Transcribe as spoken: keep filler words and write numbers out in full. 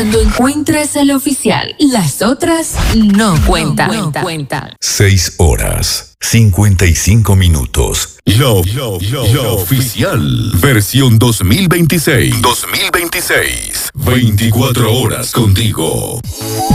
cuando encuentres el oficial. Las otras no cuentan. No cuentan. Seis horas, cincuenta y cinco minutos. Lo, lo, lo, lo oficial. Versión dos mil veintiséis. dos mil veintiséis. veinticuatro horas contigo.